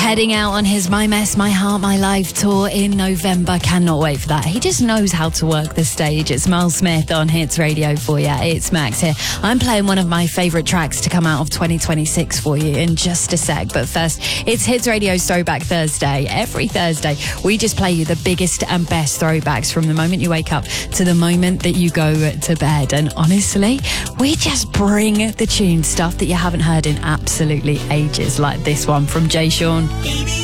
Heading out on his My Mess, My Heart, My Life tour in November. Cannot wait for that. He just knows how to work the stage. It's Miles Smith on Hits Radio for you. It's Max here. I'm playing one of my favourite tracks to come out of 2026 for you in just a sec. But first, it's Hits Radio's Throwback Thursday. Every Thursday, we just play you the biggest and best throwbacks from the moment you wake up to the moment that you go to bed. And honestly, we just bring the tune stuff that you haven't heard in absolutely ages, like this one from Jay Sean.